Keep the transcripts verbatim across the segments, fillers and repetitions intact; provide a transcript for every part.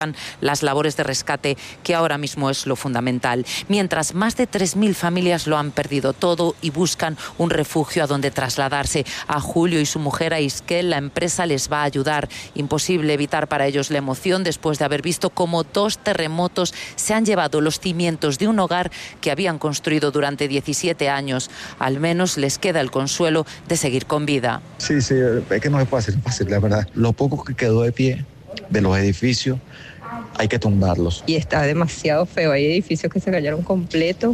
las labores de rescate, que ahora mismo es lo fundamental. Mientras más de tres mil familias lo han perdido todo y buscan un refugio a donde trasladarse. A Julio y su mujer, a Isquel, la empresa les va a ayudar. Imposible evitar para ellos la emoción después de haber visto cómo dos terremotos se han llevado los cimientos de un hogar que habían construido durante diecisiete años. Al menos les queda el consuelo de seguir con vida. Sí, sí, es que no es fácil, fácil, la verdad. Lo poco que quedó de pie de los edificios, hay que tumbarlos. Y está demasiado feo, hay edificios que se cayeron completos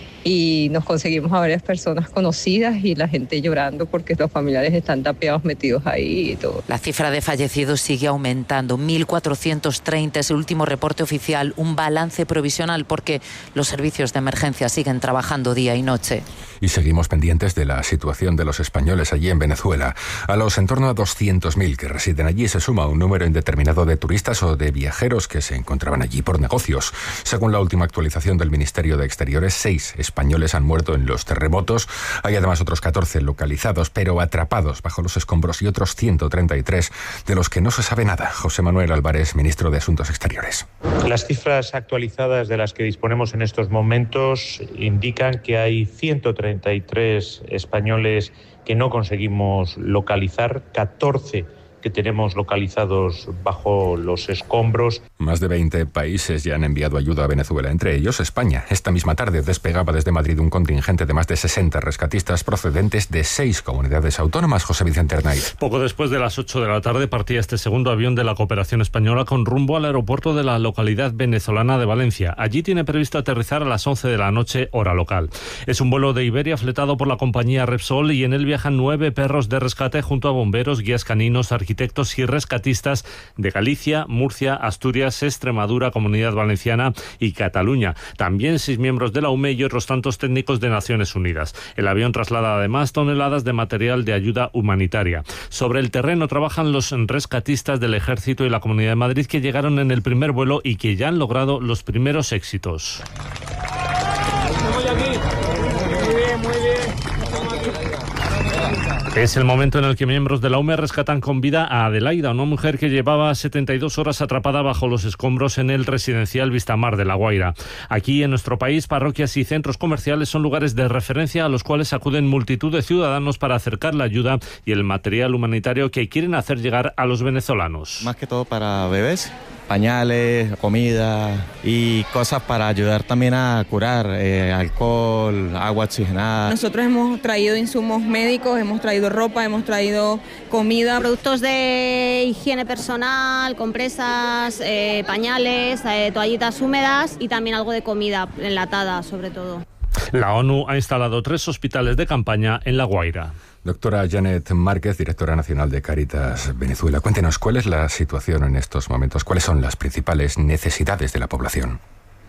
y nos conseguimos a varias personas conocidas y la gente llorando porque los familiares están tapiados, metidos ahí y todo. La cifra de fallecidos sigue aumentando, mil cuatrocientos treinta es el último reporte oficial, un balance provisional porque los servicios de emergencia siguen trabajando día y noche. Y seguimos pendientes de la situación de los españoles allí en Venezuela. A los en torno a doscientos mil que residen allí se suma un número indeterminado de turistas o de viajeros que se encontraban allí por negocios. Según la última actualización del Ministerio de Exteriores, seis españoles han muerto en los terremotos. Hay además otros catorce localizados, pero atrapados bajo los escombros, y otros ciento treinta y tres de los que no se sabe nada. José Manuel Álvarez, ministro de Asuntos Exteriores. Las cifras actualizadas de las que disponemos en estos momentos indican que hay ciento treinta y tres españoles que no conseguimos localizar, catorce que tenemos localizados bajo los escombros. Más de veinte países ya han enviado ayuda a Venezuela, entre ellos España. Esta misma tarde despegaba desde Madrid un contingente de más de sesenta rescatistas procedentes de seis comunidades autónomas. José Vicente Arnaiz. Poco después de las ocho de la tarde partía este segundo avión de la cooperación española con rumbo al aeropuerto de la localidad venezolana de Valencia. Allí tiene previsto aterrizar a las once de la noche, hora local. Es un vuelo de Iberia fletado por la compañía Repsol y en él viajan nueve perros de rescate junto a bomberos, guías caninos, arquitectos y rescatistas de Galicia, Murcia, Asturias, Extremadura, Comunidad Valenciana y Cataluña. También seis miembros de la U M E y otros tantos técnicos de Naciones Unidas. El avión traslada además toneladas de material de ayuda humanitaria. Sobre el terreno trabajan los rescatistas del Ejército y la Comunidad de Madrid, que llegaron en el primer vuelo y que ya han logrado los primeros éxitos. Es el momento en el que miembros de la U M E rescatan con vida a Adelaida, una mujer que llevaba setenta y dos horas atrapada bajo los escombros en el residencial Vistamar de La Guaira. Aquí en nuestro país, parroquias y centros comerciales son lugares de referencia a los cuales acuden multitud de ciudadanos para acercar la ayuda y el material humanitario que quieren hacer llegar a los venezolanos. Más que todo para bebés, pañales, comida y cosas para ayudar también a curar, eh, alcohol, agua oxigenada. Nosotros hemos traído insumos médicos, hemos traído ropa, hemos traído comida. Productos de higiene personal, compresas, eh, pañales, eh, toallitas húmedas y también algo de comida enlatada sobre todo. La ONU ha instalado tres hospitales de campaña en La Guaira. Doctora Janet Márquez, directora nacional de Cáritas Venezuela. Cuéntenos, ¿cuál es la situación en estos momentos? ¿Cuáles son las principales necesidades de la población?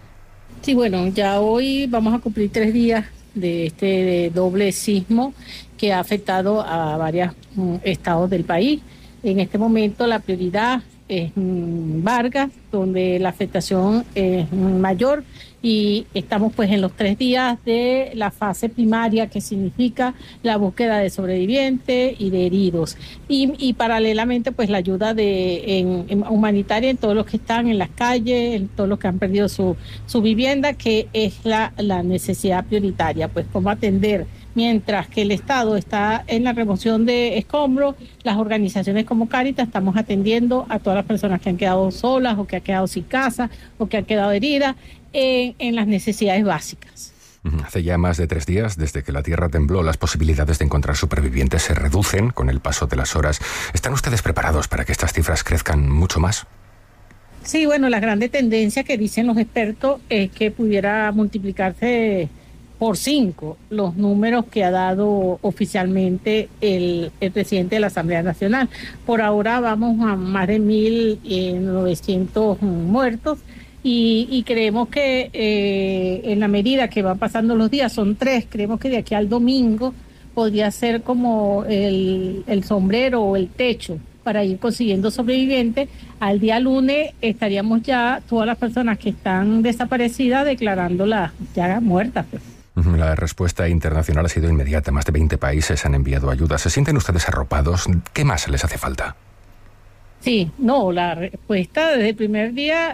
Sí, bueno, ya hoy vamos a cumplir tres días de este doble sismo que ha afectado a varios um, estados del país. En este momento la prioridad es um, Vargas, donde la afectación es um, mayor, y estamos pues en los tres días de la fase primaria, que significa la búsqueda de sobrevivientes y de heridos, y, y paralelamente pues la ayuda de en, en humanitaria en todos los que están en las calles, en todos los que han perdido su, su vivienda, que es la, la necesidad prioritaria, pues cómo atender. Mientras que el Estado está en la remoción de escombros, las organizaciones como Cáritas estamos atendiendo a todas las personas que han quedado solas o que han quedado sin casa o que han quedado heridas en, en las necesidades básicas. Hace ya más de tres días, desde que la tierra tembló, las posibilidades de encontrar supervivientes se reducen con el paso de las horas. ¿Están ustedes preparados para que estas cifras crezcan mucho más? Sí, bueno, la grande tendencia que dicen los expertos es que pudiera multiplicarse por cinco los números que ha dado oficialmente el, el presidente de la Asamblea Nacional. Por ahora vamos a más de mil novecientos muertos y, y creemos que eh, en la medida que van pasando los días, son tres, creemos que de aquí al domingo podría ser como el, el sombrero o el techo para ir consiguiendo sobrevivientes. Al día lunes estaríamos ya todas las personas que están desaparecidas declarándolas ya muertas, pues. La respuesta internacional ha sido inmediata. Más de veinte países han enviado ayuda. ¿Se sienten ustedes arropados? ¿Qué más les hace falta? Sí, no, la respuesta desde el primer día